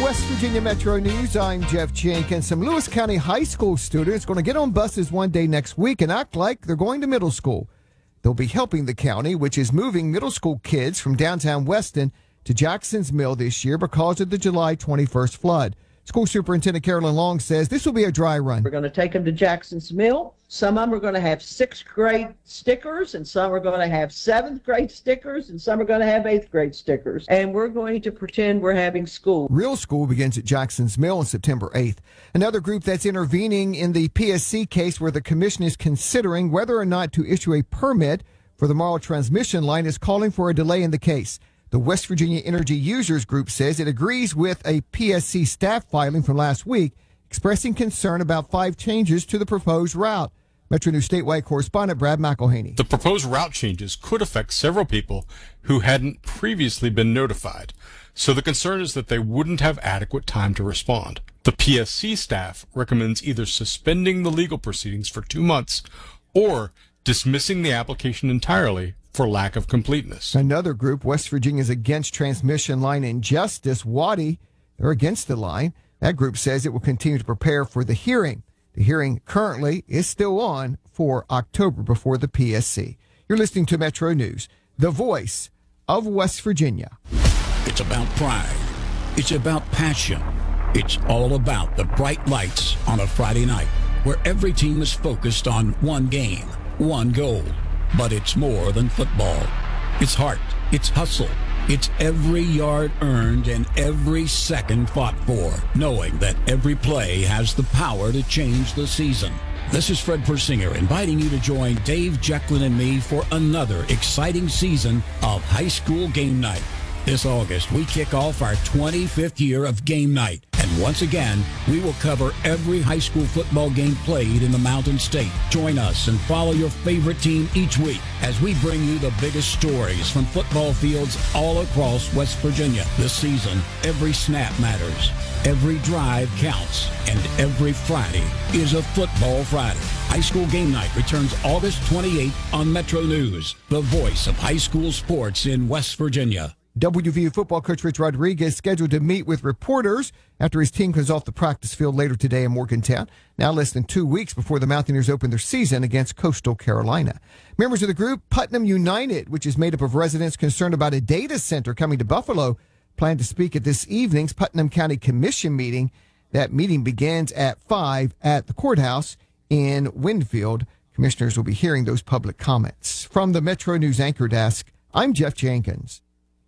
West Virginia Metro News, I'm Jeff Jenkins. Some Lewis County high school students going to get on buses one day next week and act like they're going to middle school. They'll be helping the county, which is moving middle school kids from downtown Weston to Jackson's Mill this year because of the July 21st flood. School Superintendent Carolyn Long says this will be a dry run. We're going to take them to Jackson's Mill. Some of them are going to have 6th grade stickers, and some are going to have 7th grade stickers, and some are going to have 8th grade stickers. And we're going to pretend we're having school. Real school begins at Jackson's Mill on September 8th. Another group that's intervening in the PSC case where the commission is considering whether or not to issue a permit for the Marl transmission line is calling for a delay in the case. The West Virginia Energy Users Group says it agrees with a PSC staff filing from last week, expressing concern about 5 changes to the proposed route. Metro News statewide correspondent Brad McElhaney. The proposed route changes could affect several people who hadn't previously been notified, so the concern is that they wouldn't have adequate time to respond. The PSC staff recommends either suspending the legal proceedings for 2 months or dismissing the application entirely for lack of completeness. Another group, West Virginia's Against Transmission Line Injustice, WADI, they're against the line. That group says it will continue to prepare for the hearing. The hearing currently is still on for October before the PSC. You're listening to Metro News, the voice of West Virginia. It's about pride. It's about passion. It's all about the bright lights on a Friday night where every team is focused on one game, one goal. But it's more than football. It's heart. It's hustle. It's every yard earned and every second fought for, knowing that every play has the power to change the season. This is Fred Persinger inviting you to join Dave Jecklin and me for another exciting season of High School Game Night. This August, we kick off our 25th year of Game Night. And once again, we will cover every high school football game played in the Mountain State. Join us and follow your favorite team each week as we bring you the biggest stories from football fields all across West Virginia. This season, every snap matters, every drive counts, and every Friday is a football Friday. High School Game Night returns August 28th on Metro News, the voice of high school sports in West Virginia. WVU football coach Rich Rodriguez scheduled to meet with reporters after his team comes off the practice field later today in Morgantown, now less than 2 weeks before the Mountaineers open their season against Coastal Carolina. Members of the group Putnam United, which is made up of residents concerned about a data center coming to Buffalo, plan to speak at this evening's Putnam County Commission meeting. That meeting begins at 5 at the courthouse in Winfield. Commissioners will be hearing those public comments. From the Metro News Anchor Desk, I'm Jeff Jenkins.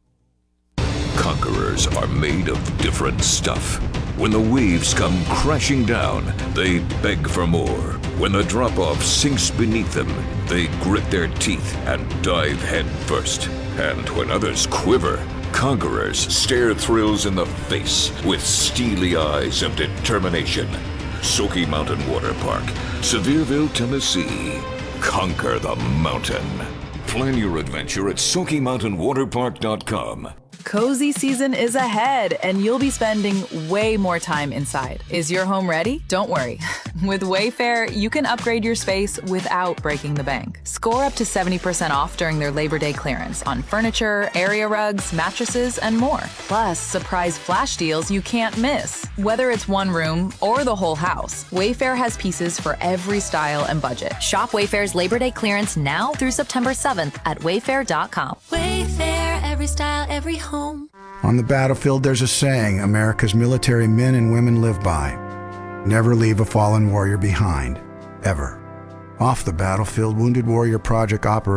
Conquerors are made of different stuff. When the waves come crashing down, they beg for more. When the drop-off sinks beneath them, they grit their teeth and dive head first. And when others quiver, conquerors stare thrills in the face with steely eyes of determination. Smoky Mountain Water Park, Sevierville, Tennessee. Conquer the mountain. Plan your adventure at SmokyMountainWaterPark.com. Cozy season is ahead, and you'll be spending way more time inside. Is your home ready? Don't worry. With Wayfair, you can upgrade your space without breaking the bank. Score up to 70% off during their Labor Day clearance on furniture, area rugs, mattresses, and more. Plus, surprise flash deals you can't miss. Whether it's one room or the whole house, Wayfair has pieces for every style and budget. Shop Wayfair's Labor Day clearance now through September 7th at wayfair.com. Wayfair, every style, every home. On the battlefield, there's a saying America's military men and women live by. Never leave a fallen warrior behind, ever. Off the battlefield, Wounded Warrior Project operates